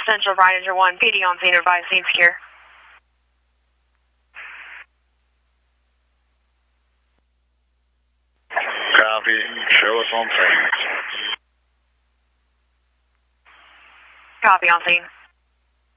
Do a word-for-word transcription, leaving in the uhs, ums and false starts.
Central, Ranger one, P D on scene, advise scene secure. Copy. Show us on scene. Copy on scene.